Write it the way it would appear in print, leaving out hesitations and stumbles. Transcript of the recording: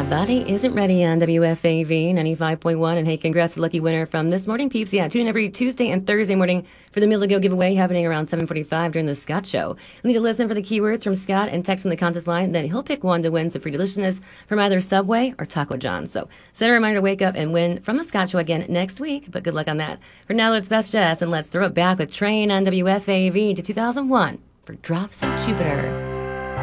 Body Isn't Ready on WFAV 95.1. And hey, congrats to the lucky winner from this morning, peeps. Yeah, tune in every Tuesday and Thursday morning for the Meal to Go giveaway happening around 7:45 during the Scott Show. You'll need to listen for the keywords from Scott and text from the contest line. Then he'll pick one to win some free deliciousness from either Subway or Taco John's. So set a reminder to wake up and win from the Scott Show again next week. But good luck on that. For now, it's Best Jess, and let's throw it back with Train on WFAV to 2001 for Drops of Jupiter.